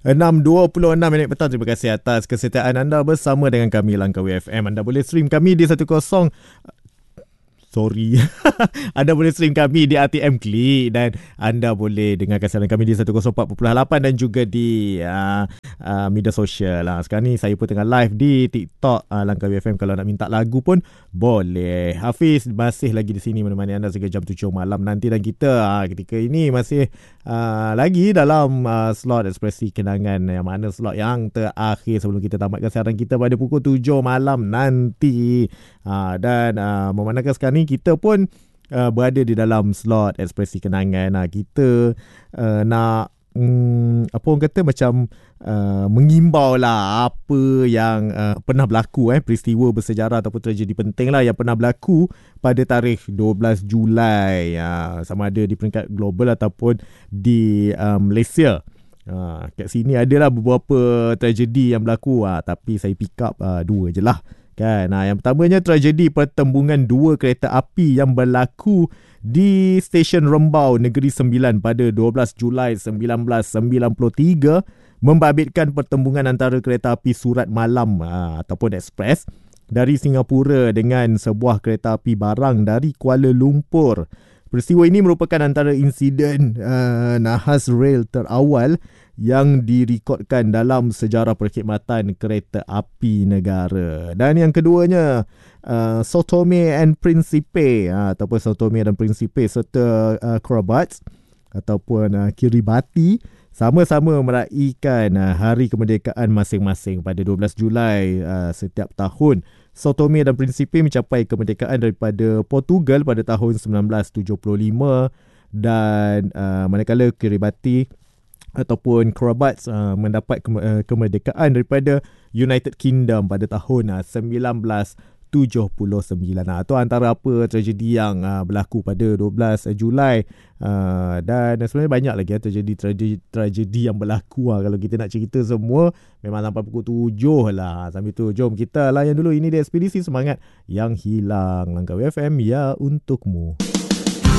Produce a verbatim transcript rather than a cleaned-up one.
enam dua puluh enam minit petang. Terima kasih atas kesetiaan anda bersama dengan kami Langkawi F M. Anda boleh stream kami di seratus Sorry. Anda boleh stream kami di R T M Klik dan anda boleh dengarkan siaran kami di seratus empat perpuluhan lapan dan juga di uh, uh, media sosial lah. Sekarang ni saya pun tengah live di TikTok uh, Langkawi F M. Kalau nak minta lagu pun boleh. Hafiz masih lagi di sini menemani anda sehingga jam tujuh malam nanti, dan kita uh, ketika ini masih uh, lagi dalam uh, slot Ekspresi Kenangan, yang mana slot yang terakhir sebelum kita tamatkan siaran kita pada pukul tujuh malam nanti. Uh, dan uh, memandangkan sekarang ni kita pun uh, berada di dalam slot Ekspresi Kenangan. Nah, kita uh, nak um, apa orang kata macam uh, mengimbau lah apa yang uh, pernah berlaku, eh peristiwa bersejarah ataupun tragedi penting lah yang pernah berlaku pada tarikh dua belas Julai, uh, sama ada di peringkat global ataupun di uh, Malaysia. Uh, kat sini adalah beberapa tragedi yang berlaku, uh, tapi saya pick up uh, dua je lah. Kan? Nah, yang pertamanya tragedi pertembungan dua kereta api yang berlaku di stesen Rembau Negeri Sembilan pada dua belas Julai seribu sembilan ratus sembilan puluh tiga membabitkan pertembungan antara kereta api Surat Malam aa, ataupun Express dari Singapura dengan sebuah kereta api barang dari Kuala Lumpur. Peristiwa ini merupakan antara insiden uh, nahas rail terawal yang direkodkan dalam sejarah perkhidmatan kereta api negara. Dan yang keduanya, uh, Sao Tome and Principe uh, ataupun Sao Tome dan Principe serta uh, Kiribati ataupun uh, Kiribati sama-sama meraihkan uh, hari kemerdekaan masing-masing pada dua belas Julai uh, setiap tahun. Sao Tome dan Principe mencapai kemerdekaan daripada Portugal pada tahun sembilan belas tujuh puluh lima, dan uh, manakala Kiribati ataupun Kiribati uh, mendapat ke- uh, kemerdekaan daripada United Kingdom pada tahun uh, sembilan belas tujuh puluh sembilan. Nah, itu antara apa tragedi yang uh, berlaku pada dua belas Julai, uh, dan sebenarnya banyak lagi uh, tragedi-tragedi yang berlaku. Uh, kalau kita nak cerita semua memang sampai pukul tujuh lah. Sambil tu jom kita layan dulu. Ini di Ekspedisi Semangat Yang Hilang Langkawi F M, ya untukmu.